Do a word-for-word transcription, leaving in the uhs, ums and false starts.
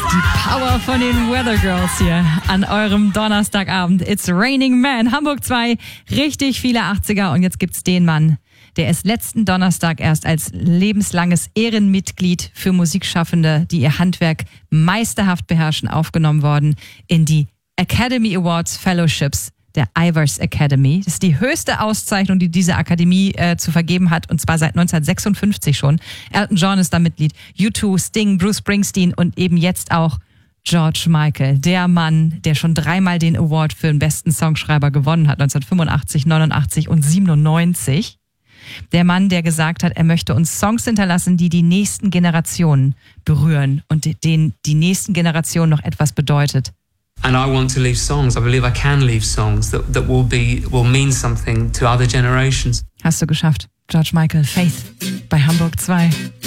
Die Power von den Weather Girls hier an eurem Donnerstagabend. It's Raining Man, Hamburg zwei, richtig viele achtziger und jetzt gibt's den Mann, der ist letzten Donnerstag erst als lebenslanges Ehrenmitglied für Musikschaffende, die ihr Handwerk meisterhaft beherrschen, aufgenommen worden in die Academy Awards Fellowships der Ivors Academy. Das ist die höchste Auszeichnung, die diese Akademie äh, zu vergeben hat, und zwar seit neunzehnhundertsechsundfünfzig schon. Elton John ist da Mitglied, U zwei, Sting, Bruce Springsteen und eben jetzt auch George Michael, der Mann, der schon dreimal den Award für den besten Songschreiber gewonnen hat, neunzehnhundertfünfundachtzig, neunundachtzig und siebenundneunzig. Der Mann, der gesagt hat, er möchte uns Songs hinterlassen, die die nächsten Generationen berühren und denen die nächsten Generationen noch etwas bedeutet. And I want to leave songs. I believe I can leave songs that, that will be will mean something to other generations. Hast du geschafft. George Michael, Faith bei Hamburg zwei.